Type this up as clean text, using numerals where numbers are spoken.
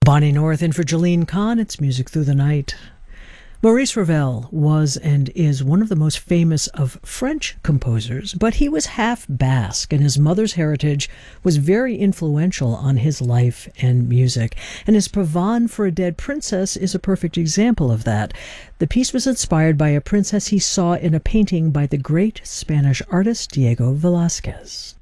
Bonnie North in for Jolene Kahn. It's Music Through the Night. Maurice Ravel was and is one of the most famous of French composers, but he was half Basque, and his mother's heritage was very influential on his life and music. And his Pavane for a Dead Princess is a perfect example of that. The piece was inspired by a princess he saw in a painting by the great Spanish artist Diego Velázquez.